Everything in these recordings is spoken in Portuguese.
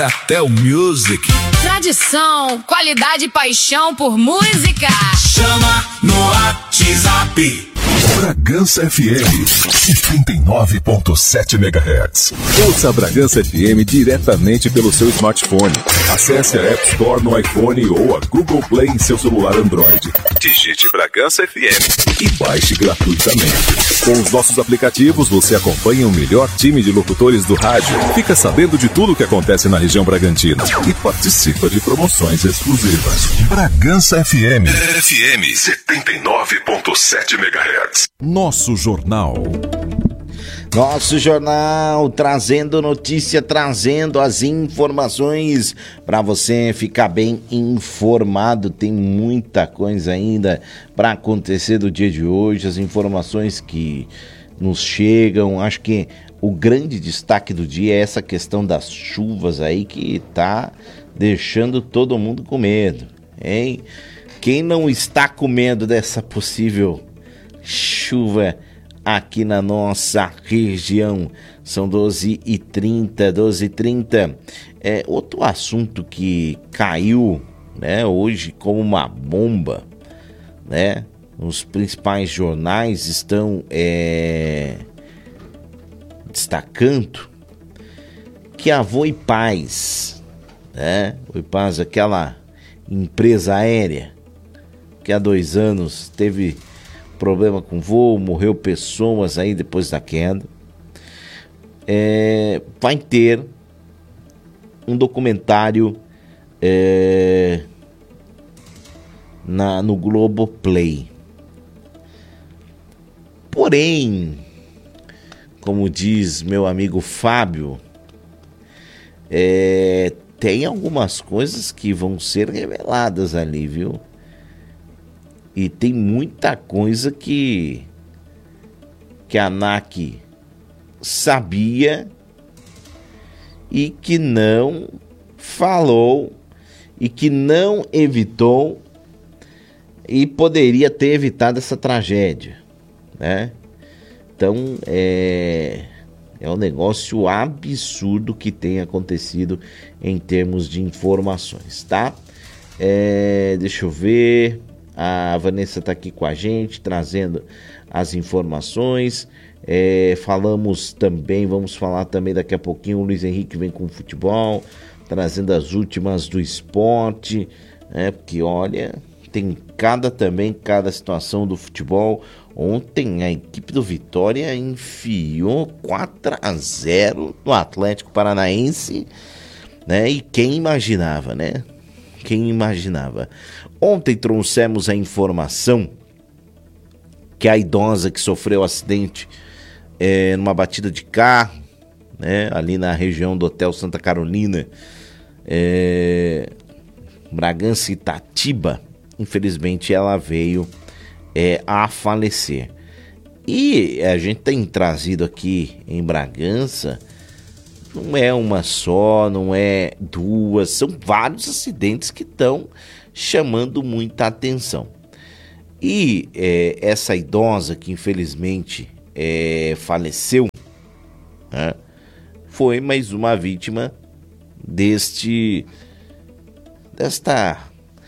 Até o Music. Tradição, qualidade e paixão por música. Chama no WhatsApp. Bragança FM 79.7 MHz. Ouça a Bragança FM diretamente pelo seu smartphone. Acesse a App Store no iPhone ou a Google Play em seu celular Android. Digite Bragança FM e baixe gratuitamente. Com os nossos aplicativos, você acompanha o melhor time de locutores do rádio, fica sabendo de tudo o que acontece na região Bragantina e participa de promoções exclusivas. Bragança FM 79.7 MHz. Nosso Jornal, trazendo notícia, trazendo as informações para você ficar bem informado. Tem muita coisa ainda para acontecer do dia de hoje, as informações que nos chegam. Acho que o grande destaque do dia é essa questão das chuvas aí que tá deixando todo mundo com medo, hein? Quem não está com medo dessa possível chuva aqui na nossa região? São 12h30. Outro assunto que caiu, né, hoje como uma bomba, né? Os principais jornais estão destacando que a Voipaz, né? Voipaz, aquela empresa aérea que há 2 anos teve problema com voo, morreu pessoas aí depois da queda, vai ter um documentário no Globoplay. Porém, como diz meu amigo Fábio, tem algumas coisas que vão ser reveladas ali, viu? E tem muita coisa que a ANAC sabia e que não falou e que não evitou e poderia ter evitado essa tragédia, né? Então é um negócio absurdo que tem acontecido em termos de informações, tá? Deixa eu ver. A Vanessa está aqui com a gente, trazendo as informações. Vamos falar também daqui a pouquinho. O Luiz Henrique vem com o futebol, trazendo as últimas do esporte, porque olha, tem cada situação do futebol. Ontem a equipe do Vitória enfiou 4-0 no Atlético Paranaense, né? E quem imaginava, né? Quem imaginava? Ontem trouxemos a informação que a idosa que sofreu acidente numa batida de carro, né, ali na região do Hotel Santa Carolina, Bragança Itatiba, infelizmente ela veio a falecer. E a gente tem trazido aqui em Bragança, não é uma só, não é duas, são vários acidentes que estão chamando muita atenção. E essa idosa que infelizmente faleceu, né, foi mais uma vítima desta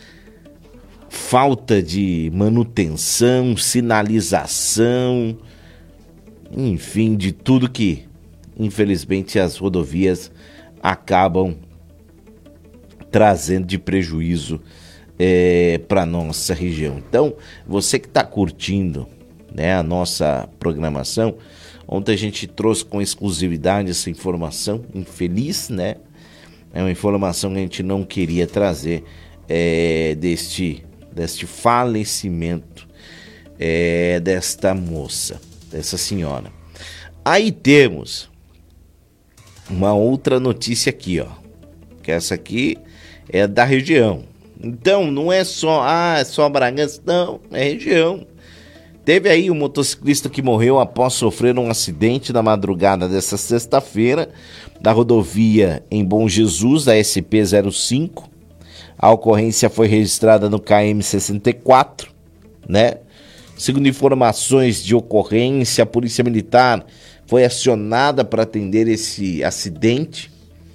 falta de manutenção, sinalização, enfim, de tudo que infelizmente as rodovias acabam trazendo de prejuízo para nossa região. Então, você que está curtindo, né, a nossa programação, ontem a gente trouxe com exclusividade essa informação infeliz, né? É uma informação que a gente não queria trazer, deste falecimento desta moça, dessa senhora. Aí temos uma outra notícia aqui, ó, que essa aqui é da região. Então, não é só Bragança, não, é região. Teve aí um motociclista que morreu após sofrer um acidente na madrugada dessa sexta-feira da rodovia em Bom Jesus, da SP-05. A ocorrência foi registrada no KM-64, né? Segundo informações de ocorrência, a Polícia Militar foi acionada para atender esse acidente,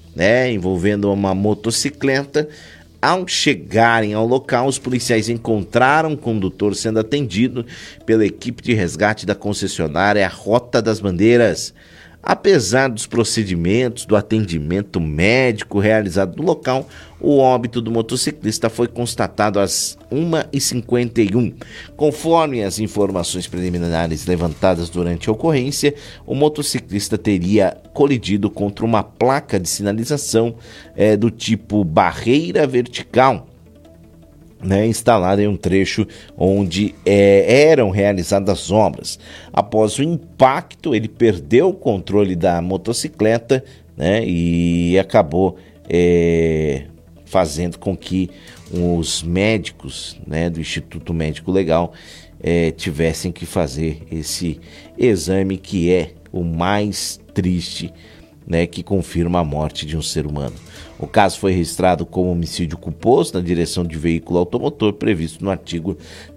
né, envolvendo uma motocicleta. Ao chegarem ao local, os policiais encontraram o condutor sendo atendido pela equipe de resgate da concessionária Rota das Bandeiras. Apesar dos procedimentos do atendimento médico realizado no local, o óbito do motociclista foi constatado às 1h51. Conforme as informações preliminares levantadas durante a ocorrência, o motociclista teria colidido contra uma placa de sinalização do tipo barreira vertical, né, instalada em um trecho onde eram realizadas obras. Após o impacto, ele perdeu o controle da motocicleta, né, e acabou fazendo com que os médicos, né, do Instituto Médico Legal tivessem que fazer esse exame, que é o mais triste, né, que confirma a morte de um ser humano. O caso foi registrado como homicídio culposo na direção de veículo automotor, previsto no artigo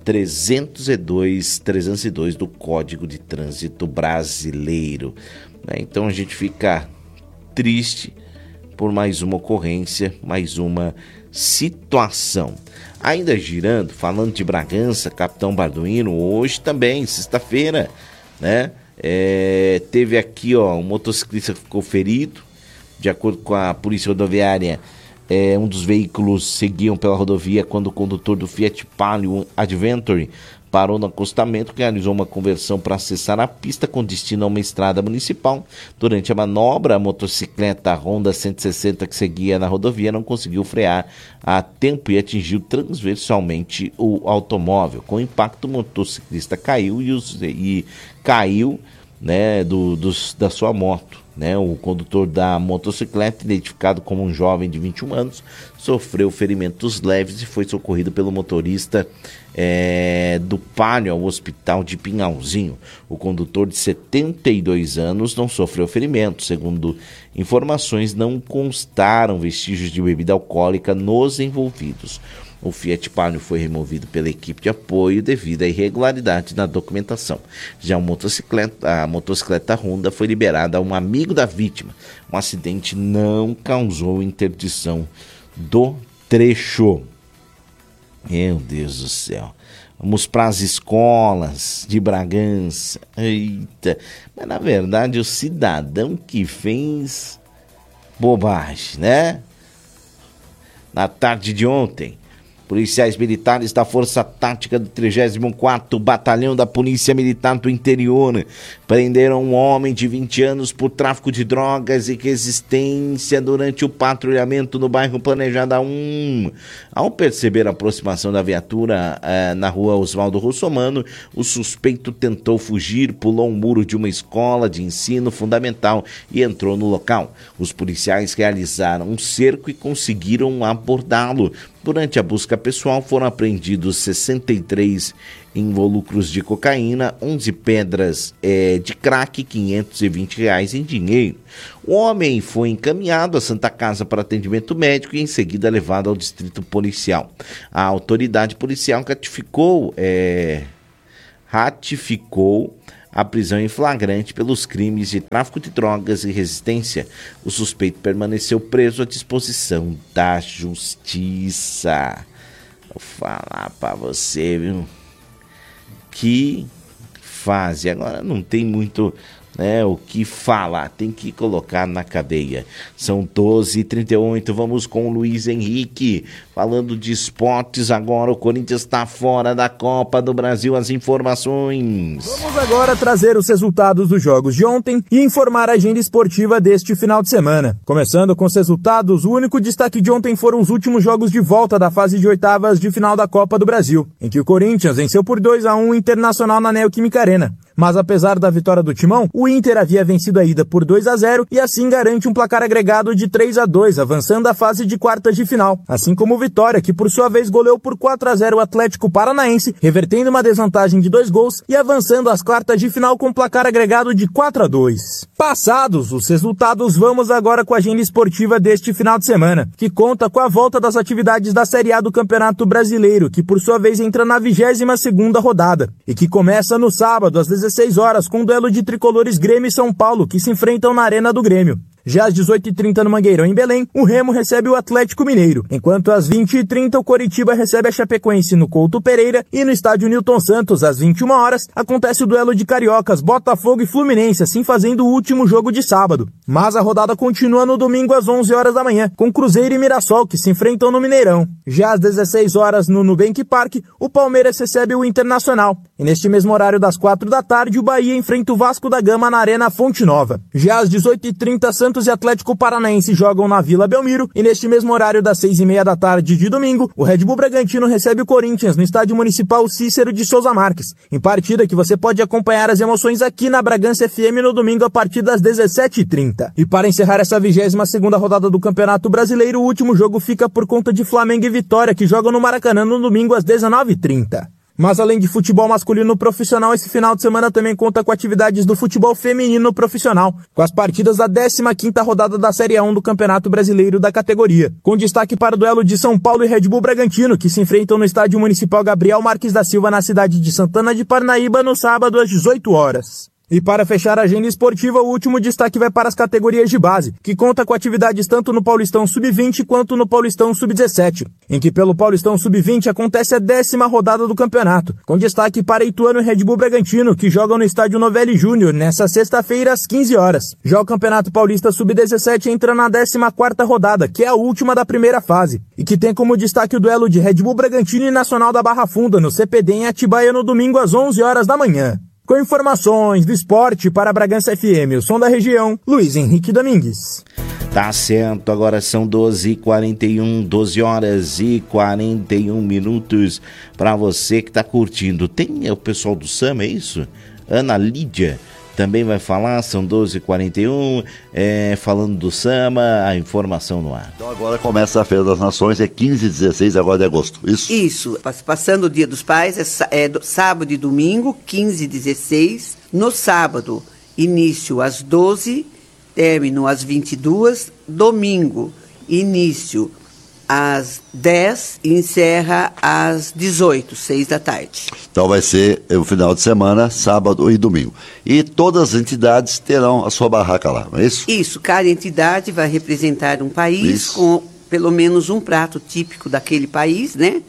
302 do Código de Trânsito Brasileiro. Então a gente fica triste por mais uma ocorrência, mais uma situação. Ainda girando, falando de Bragança, Capitão Balduino, hoje também, sexta-feira, né? Teve aqui, um motociclista que ficou ferido. De acordo com a Polícia Rodoviária, um dos veículos seguiam pela rodovia quando o condutor do Fiat Palio Adventure parou no acostamento, realizou uma conversão para acessar a pista com destino a uma estrada municipal. Durante a manobra, a motocicleta Honda 160 que seguia na rodovia não conseguiu frear a tempo e atingiu transversalmente o automóvel. Com o impacto, o motociclista caiu e caiu, né, da sua moto. Né, o condutor da motocicleta, identificado como um jovem de 21 anos, sofreu ferimentos leves e foi socorrido pelo motorista do Palio ao hospital de Pinhalzinho. O condutor de 72 anos não sofreu ferimentos. Segundo informações, não constaram vestígios de bebida alcoólica nos envolvidos. O Fiat Palio foi removido pela equipe de apoio devido à irregularidade na documentação. Já a motocicleta Honda foi liberada a um amigo da vítima. Um acidente não causou interdição do trecho. Meu Deus do céu. Vamos para as escolas de Bragança. Eita. Mas na verdade o cidadão que fez bobagem, né? Na tarde de ontem, policiais militares da Força Tática do 34º Batalhão da Polícia Militar do Interior prenderam um homem de 20 anos por tráfico de drogas e resistência durante o patrulhamento no bairro Planejada 1. Ao perceber a aproximação da viatura na rua Oswaldo Russomano, o suspeito tentou fugir, pulou um muro de uma escola de ensino fundamental e entrou no local. Os policiais realizaram um cerco e conseguiram abordá-lo. Durante a busca pessoal foram apreendidos 63 involucros de cocaína, 11 pedras de crack, R$520 em dinheiro. O homem foi encaminhado à Santa Casa para atendimento médico e em seguida levado ao distrito policial. A autoridade policial ratificou a prisão em flagrante pelos crimes de tráfico de drogas e resistência. O suspeito permaneceu preso à disposição da justiça. Vou falar pra você, viu? Que fase. Agora não tem muito, né, o que falar. Tem que colocar na cadeia. São 12h38. Vamos com o Luiz Henrique. Falando de esportes agora, o Corinthians está fora da Copa do Brasil. As informações. Vamos agora trazer os resultados dos jogos de ontem e informar a agenda esportiva deste final de semana. Começando com os resultados, o único destaque de ontem foram os últimos jogos de volta da fase de oitavas de final da Copa do Brasil, em que o Corinthians venceu por 2-1 o Internacional na Neoquímica Arena. Mas apesar da vitória do Timão, o Inter havia vencido a ida por 2-0 e assim garante um placar agregado de 3-2, avançando à fase de quartas de final. Assim como o Vitória, que por sua vez goleou por 4-0 o Atlético Paranaense, revertendo uma desvantagem de 2 gols e avançando às quartas de final com placar agregado de 4-2. Passados os resultados, vamos agora com a agenda esportiva deste final de semana, que conta com a volta das atividades da Série A do Campeonato Brasileiro, que por sua vez entra na 22ª rodada, e que começa no sábado às 16 horas com o duelo de tricolores Grêmio e São Paulo, que se enfrentam na Arena do Grêmio. Já às 18h30 no Mangueirão, em Belém, o Remo recebe o Atlético Mineiro, enquanto às 20h30 o Coritiba recebe a Chapecoense no Couto Pereira e no estádio Newton Santos, às 21 horas, acontece o duelo de cariocas, Botafogo e Fluminense, assim fazendo o último jogo de sábado. Mas a rodada continua no domingo às 11 horas da manhã, com Cruzeiro e Mirassol, que se enfrentam no Mineirão. Já às 16 horas no Nubank Park, o Palmeiras recebe o Internacional. E neste mesmo horário das 4 da tarde, o Bahia enfrenta o Vasco da Gama na Arena Fonte Nova. Já às 18h30, Santos e Atlético Paranaense jogam na Vila Belmiro. E neste mesmo horário das 6h30 da tarde de domingo, o Red Bull Bragantino recebe o Corinthians no Estádio Municipal Cícero de Souza Marques. Em partida que você pode acompanhar as emoções aqui na Bragança FM no domingo a partir das 17h30. E para encerrar essa 22ª rodada do Campeonato Brasileiro, o último jogo fica por conta de Flamengo e Vitória, que jogam no Maracanã no domingo às 19h30. Mas além de futebol masculino profissional, esse final de semana também conta com atividades do futebol feminino profissional, com as partidas da 15ª rodada da Série A1 do Campeonato Brasileiro da categoria, com destaque para o duelo de São Paulo e Red Bull Bragantino, que se enfrentam no Estádio Municipal Gabriel Marques da Silva, na cidade de Santana de Parnaíba, no sábado às 18 horas. E para fechar a agenda esportiva, o último destaque vai para as categorias de base, que conta com atividades tanto no Paulistão Sub-20 quanto no Paulistão Sub-17, em que pelo Paulistão Sub-20 acontece a 10ª rodada do campeonato, com destaque para Ituano e Red Bull Bragantino, que jogam no Estádio Novelli Júnior nesta sexta-feira às 15 horas. Já o Campeonato Paulista Sub-17 entra na 14ª rodada, que é a última da primeira fase, e que tem como destaque o duelo de Red Bull Bragantino e Nacional da Barra Funda no CPD em Atibaia no domingo às 11 horas da manhã. Com informações do esporte para a Bragança FM, o som da região, Luiz Henrique Domingues. Tá certo, agora são 12h41, 12 horas e 41 minutos para você que tá curtindo. Tem o pessoal do Samba, é isso? Ana Lídia também vai falar, são 12h41, falando do Samba, a informação no ar. Então agora começa a Feira das Nações, é 15 e 16 agora de agosto, isso? Isso, passando o Dia dos Pais, sábado e domingo, 15 e 16. No sábado, início às 12, término às 22, domingo, início às 10 e encerra às 18, 6 da tarde. Então vai ser o final de semana, sábado e domingo. E todas as entidades terão a sua barraca lá, não é isso? Isso, cada entidade vai representar um país com pelo menos um prato típico daquele país, né?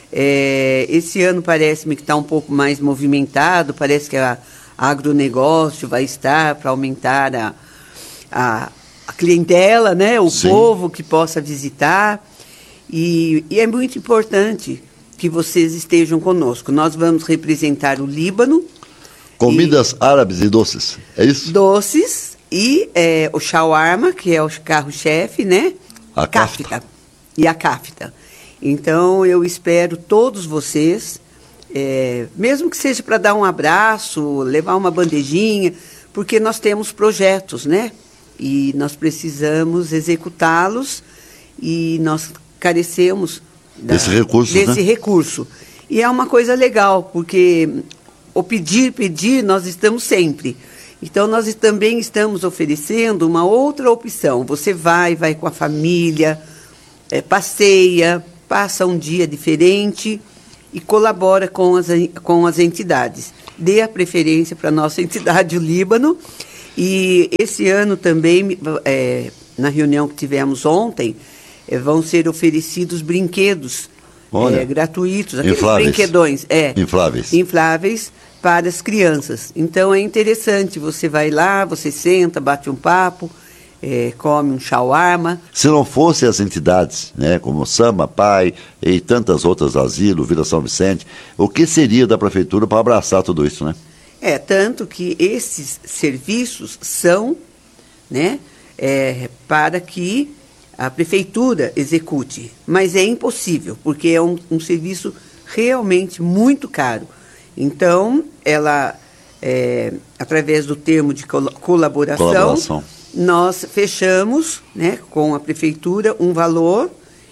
Esse ano parece-me que está um pouco mais movimentado, parece que a agronegócio vai estar para aumentar a clientela, né? O Sim. povo que possa visitar. E é muito importante que vocês estejam conosco. Nós vamos representar o Líbano. Comidas árabes e doces, é isso? Doces e o shawarma, que é o carro-chefe, né? A kafta. E a kafta. Então, eu espero todos vocês, mesmo que seja para dar um abraço, levar uma bandejinha, porque nós temos projetos, né? E nós precisamos executá-los e nós carecemos desse recurso. E é uma coisa legal, porque o pedir, nós estamos sempre. Então, nós também estamos oferecendo uma outra opção. Você vai com a família, passeia, passa um dia diferente e colabora com as entidades. Dê a preferência para a nossa entidade, o Líbano. E esse ano também, na reunião que tivemos ontem, vão ser oferecidos brinquedos gratuitos, aqueles brinquedões infláveis para as crianças. Então é interessante, você vai lá, você senta, bate um papo, come um shawarma. Se não fossem as entidades, né, como Samba, Pai e tantas outras, Asilo, Vila São Vicente, o que seria da prefeitura para abraçar tudo isso, né? Tanto que esses serviços são, né, para que a prefeitura execute, mas é impossível, porque é um serviço realmente muito caro. Então, ela, através do termo de colaboração, nós fechamos, né, com a prefeitura um valor.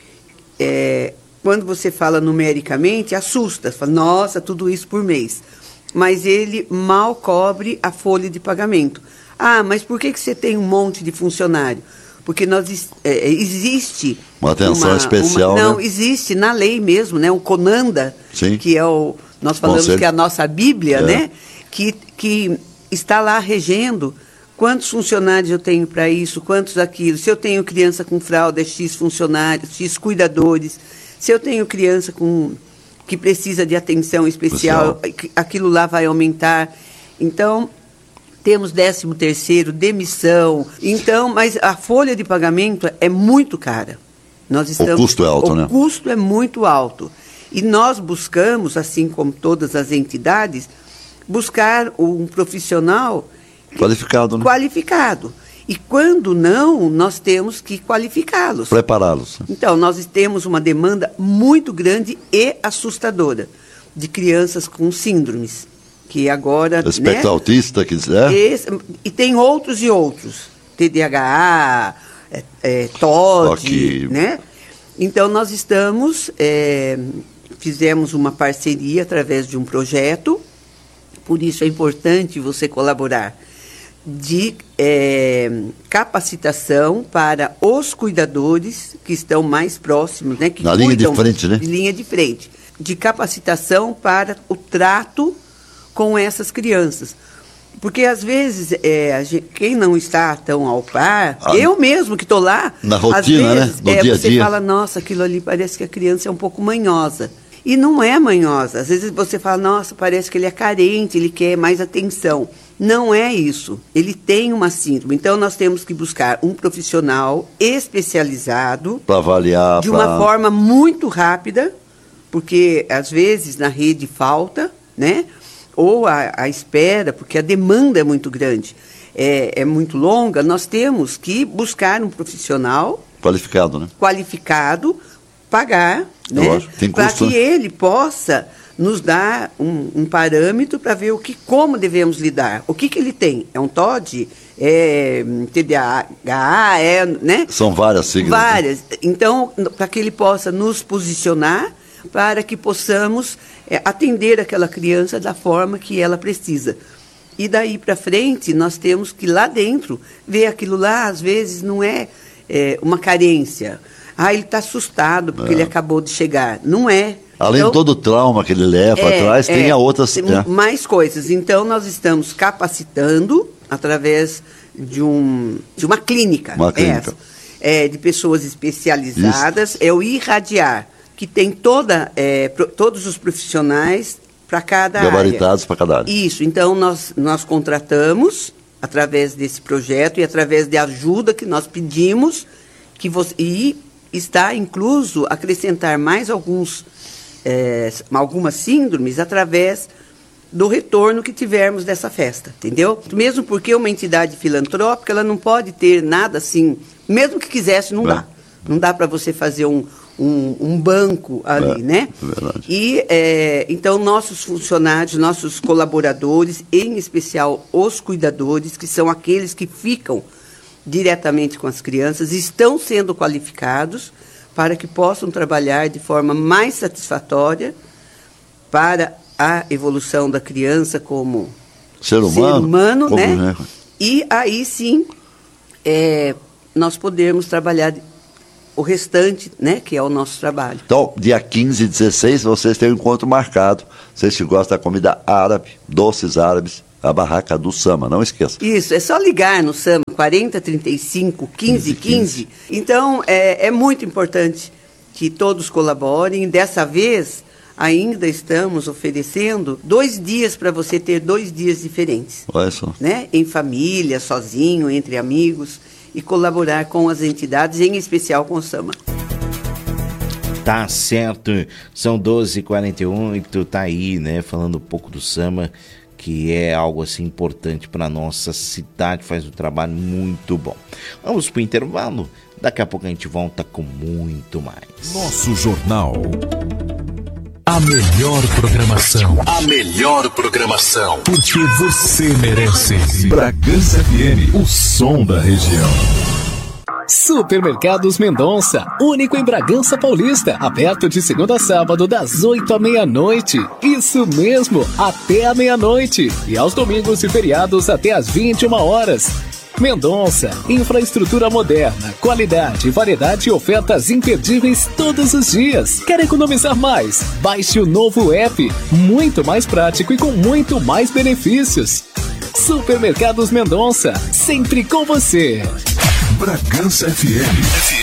Quando você fala numericamente, assusta, fala, nossa, tudo isso por mês. Mas ele mal cobre a folha de pagamento. Ah, mas por que você tem um monte de funcionário? Porque existe uma atenção especial, não, né? Existe na lei mesmo, né? O CONANDA, Sim. Que é nós falamos que é a nossa Bíblia, né? Que está lá regendo quantos funcionários eu tenho para isso, quantos aquilo. Se eu tenho criança com fralda, X funcionários, X cuidadores. Se eu tenho criança que precisa de atenção especial, aquilo lá vai aumentar. Então, temos 13º, demissão. Então, mas a folha de pagamento é muito cara. O custo é alto, né? O custo é muito alto. E nós buscamos, assim como todas as entidades, buscar um profissional qualificado, né? Qualificado. E quando não, nós temos que qualificá-los. Prepará-los. Então, nós temos uma demanda muito grande e assustadora de crianças com síndromes. Que agora... Espectro autista, quiser. E tem outros e outros. TDAH, TOD, né? Então, nós fizemos uma parceria através de um projeto, por isso é importante você colaborar, de capacitação para os cuidadores que estão mais próximos, né? Que na linha de frente, né? De linha de frente. De capacitação para o trato com essas crianças. Porque, às vezes, quem não está tão ao par, eu mesmo que estou lá... Na rotina, às vezes, né? Do dia a dia. Você fala, nossa, aquilo ali parece que a criança é um pouco manhosa. E não é manhosa. Às vezes você fala, nossa, parece que ele é carente, ele quer mais atenção. Não é isso. Ele tem uma síndrome. Então, nós temos que buscar um profissional especializado... Para avaliar... De uma forma muito rápida, porque, às vezes, na rede falta, né? Ou a espera, porque a demanda é muito grande, é muito longa, nós temos que buscar um profissional... Qualificado, né? Qualificado, pagar, né? Para que ele possa nos dar um parâmetro para ver como devemos lidar. O que ele tem? É um TOD? É TDAH? Né? São várias siglas. Várias. Né? Então, para que ele possa nos posicionar, para que possamos atender aquela criança da forma que ela precisa. E daí para frente, nós temos que lá dentro ver aquilo lá, às vezes não é uma carência. Ele está assustado porque ele acabou de chegar. Não é. Além de todo o trauma que ele leva atrás, tem a outras... mais coisas. Então, nós estamos capacitando através de uma clínica. Uma clínica. De pessoas especializadas. Isso. É o Irradiar, que tem todos os profissionais para cada área. Gabaritados para cada área. Isso. Então, nós contratamos, através desse projeto e através da ajuda que nós pedimos, e está incluso acrescentar mais algumas síndromes através do retorno que tivermos dessa festa, entendeu? Mesmo porque uma entidade filantrópica, ela não pode ter nada assim, mesmo que quisesse, não dá. Não dá para você fazer um banco ali, né? Verdade. E, então, nossos funcionários, nossos colaboradores, em especial os cuidadores, que são aqueles que ficam diretamente com as crianças, estão sendo qualificados para que possam trabalhar de forma mais satisfatória para a evolução da criança como ser humano, né? E aí sim nós podemos trabalhar o restante, né, que é o nosso trabalho. Então, dia 15 e 16, vocês têm um encontro marcado. Vocês que gostam da comida árabe, doces árabes, a barraca do Sama, não esqueça. Isso, é só ligar no Sama, 4035 1515. Então, é muito importante que todos colaborem. Dessa vez, ainda estamos oferecendo 2 dias para você ter 2 dias diferentes. Olha só. Né? Em família, sozinho, entre amigos, e colaborar com as entidades, em especial com o Sama. Tá certo, são 12h48, tá aí, né, falando um pouco do Sama, que é algo assim importante para nossa cidade, faz um trabalho muito bom. Vamos pro intervalo, daqui a pouco a gente volta com muito mais. Nosso Jornal. A melhor programação. A melhor programação. Porque você merece. Bragança FM, o som da região. Supermercados Mendonça, único em Bragança Paulista, aberto de segunda a sábado das 8 à meia-noite. Isso mesmo, até a meia-noite. E aos domingos e feriados até às 21 horas. Mendonça, infraestrutura moderna, qualidade, variedade e ofertas imperdíveis todos os dias. Quer economizar mais? Baixe o novo app, muito mais prático e com muito mais benefícios. Supermercados Mendonça, sempre com você. Bragança FM.